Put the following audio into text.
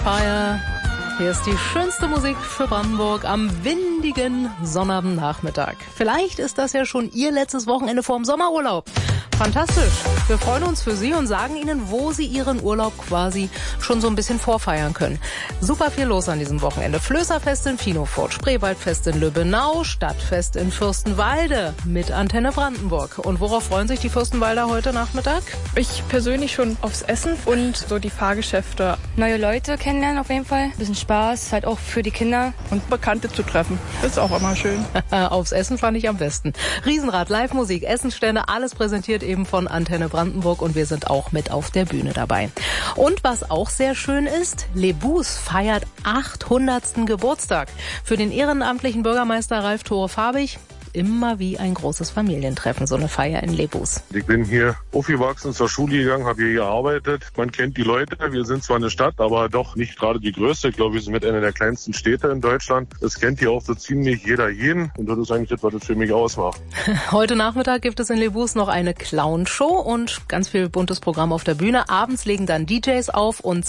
Fire. Hier ist die schönste Musik für Brandenburg am windigen Sonnabendnachmittag. Vielleicht ist das ja schon Ihr letztes Wochenende vorm Sommerurlaub. Fantastisch. Wir freuen uns für Sie und sagen Ihnen, wo Sie Ihren Urlaub quasi schon so ein bisschen vorfeiern können. Super viel los an diesem Wochenende. Flößerfest in Finofurt, Spreewaldfest in Lübbenau, Stadtfest in Fürstenwalde mit Antenne Brandenburg. Und worauf freuen sich die Fürstenwalder heute Nachmittag? Ich persönlich schon aufs Essen und so die Fahrgeschäfte. Neue Leute kennenlernen auf jeden Fall. Ein bisschen Spaß, halt auch für die Kinder. Und Bekannte zu treffen. Das ist auch immer schön. Aufs Essen fand ich am besten. Riesenrad, Live-Musik, Essensstände, alles präsentiert eben von Antenne Brandenburg und wir sind auch mit auf der Bühne dabei. Und was auch sehr schön ist, Lebus feiert 800. Geburtstag. Für den ehrenamtlichen Bürgermeister Ralf Tore-Farbig immer wie ein großes Familientreffen, so eine Feier in Lebus. Ich bin hier aufgewachsen, zur Schule gegangen, habe hier gearbeitet. Man kennt die Leute, wir sind zwar eine Stadt, aber doch nicht gerade die größte. Ich glaube, wir sind mit einer der kleinsten Städte in Deutschland. Es kennt hier auch so ziemlich jeder jeden und das ist eigentlich das, was das für mich ausmacht. Heute Nachmittag gibt es in Lebus noch eine Clownshow und ganz viel buntes Programm auf der Bühne. Abends legen dann DJs auf und